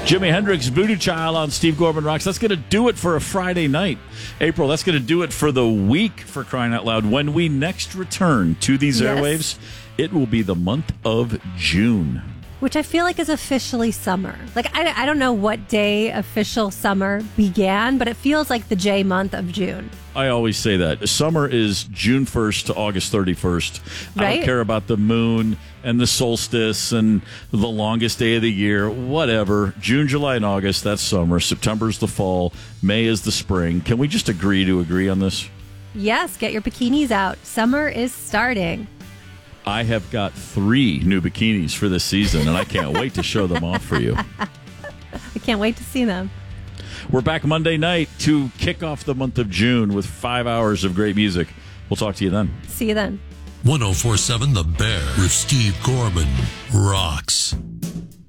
Jimi Hendrix, Voodoo Child on Steve Gorman Rocks. That's going to do it for a Friday night. April, that's going to do it for the week, for crying out loud. When we next return to these airwaves, it will be the month of June. Which I feel like is officially summer. Like, I don't know what day official summer began, but it feels like the J month of June. I always say that. Summer is June 1st to August 31st. Right? I don't care about the moon and the solstice and the longest day of the year, whatever. June, July, and August, that's summer. September's the fall. May is the spring. Can we just agree on this? Yes, get your bikinis out. Summer is starting. I have got 3 new bikinis for this season, and I can't wait to show them off for you. I can't wait to see them. We're back Monday night to kick off the month of June with 5 hours of great music. We'll talk to you then. See you then. 104.7 The Bear with Steve Gorman rocks.